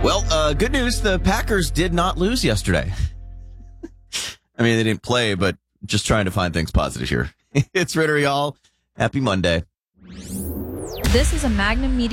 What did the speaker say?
Well, good news. The Packers did not lose yesterday. I mean, they didn't play, but just trying to find things positive here. It's Ritter, y'all. Happy Monday. This is a Magnum Media